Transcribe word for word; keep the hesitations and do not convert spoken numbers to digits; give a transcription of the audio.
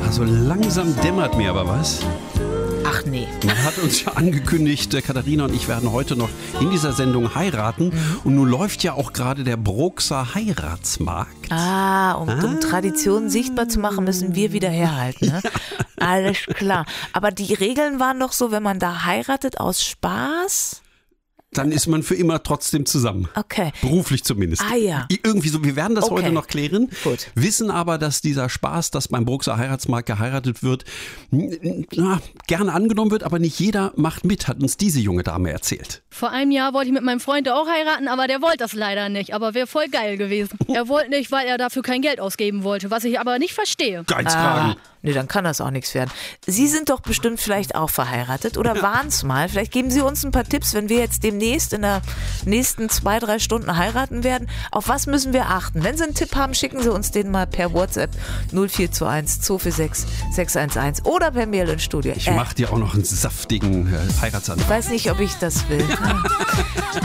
Also langsam dämmert mir aber was. Ach nee. Man hat uns ja angekündigt, äh, Katharina und ich werden heute noch in dieser Sendung heiraten. Mhm. Und nun läuft ja auch gerade der Bruxer Heiratsmarkt. Ah, um, ah. um Traditionen sichtbar zu machen, müssen wir wieder herhalten. Ne? Ja. Alles klar. Aber die Regeln waren doch so, wenn man da heiratet aus Spaß... Dann ist man für immer trotzdem zusammen. Okay. Beruflich zumindest. Ah ja. Irgendwie so, wir werden das okay. heute noch klären. Gut. Wissen aber, dass dieser Spaß, dass beim Bruxer Heiratsmarkt geheiratet wird, na, gerne angenommen wird, aber nicht jeder macht mit, hat uns diese junge Dame erzählt. Vor einem Jahr wollte ich mit meinem Freund auch heiraten, aber der wollte das leider nicht. Aber wäre voll geil gewesen. Er wollte nicht, weil er dafür kein Geld ausgeben wollte, was ich aber nicht verstehe. Geizkragen. Ah, nee, dann kann das auch nichts werden. Sie sind doch bestimmt vielleicht auch verheiratet oder waren es mal. Vielleicht geben Sie uns ein paar Tipps, wenn wir jetzt demnächst in der nächsten zwei, drei Stunden heiraten werden. Auf was müssen wir achten? Wenn Sie einen Tipp haben, schicken Sie uns den mal per WhatsApp null vier zwei eins zwei vier sechs sechs eins eins oder per Mail ins Studio. Ich äh, mach dir auch noch einen saftigen äh, Heiratsantrag. Ich weiß nicht, ob ich das will.